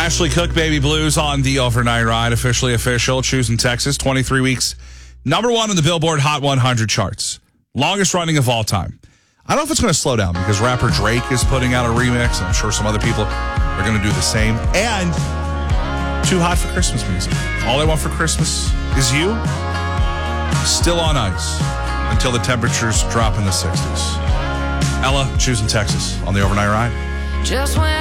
Ashley Cook, Baby Blues on the Overnight Ride, officially official. Choosing Texas, 23 weeks. Number one on the Billboard Hot 100 charts. Longest running of all time. I don't know if it's going to slow down because rapper Drake is putting out a remix. And I'm sure some other people are going to do the same. And too hot for Christmas music. All I want for Christmas is you. Still on ice until the temperatures drop in the 60s. Ella, Choosing Texas on the Overnight Ride. Just when